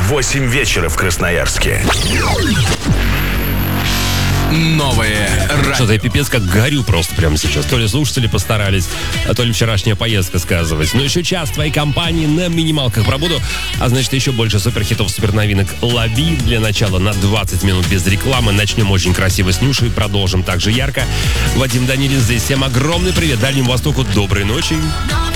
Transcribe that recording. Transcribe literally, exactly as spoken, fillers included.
восемь вечера в Красноярске. Новое радио. Что-то я пипец как горю просто прямо сейчас. То ли слушатели постарались, а то ли вчерашняя поездка сказывается. Но еще час твоей компании на минималках пробуду. А значит, еще больше суперхитов, суперновинок лови. Для начала на двадцать минут без рекламы. Начнем очень красиво с Нюшей. Продолжим также ярко. Вадим Данилин здесь. Всем огромный привет. Дальнему Востоку доброй ночи.